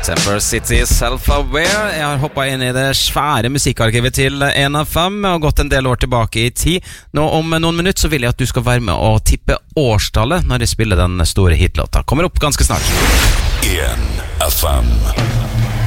September City Self-Aware. Jeg har hoppet inn i det svære musikkarkivet til NFM og gått en del år tilbake i tid. Nå om noen minutter så vil jeg at du skal være med og tippe årstallet når de spiller den store hitlåta. Kommer opp ganske snart. NFM.